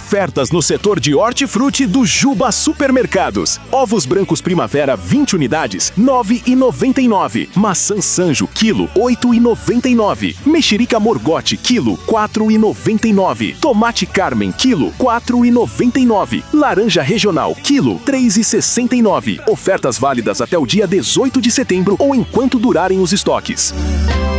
Ofertas no setor de hortifruti do Juba Supermercados. Ovos brancos primavera 20 unidades, R$ 9,99. Maçã Sanjo, quilo, R$ 8,99. Mexerica Morgote, quilo, R$ 4,99. Tomate Carmen, quilo, R$ 4,99. Laranja regional, quilo, R$ 3,69. Ofertas válidas até o dia 18 de setembro ou enquanto durarem os estoques.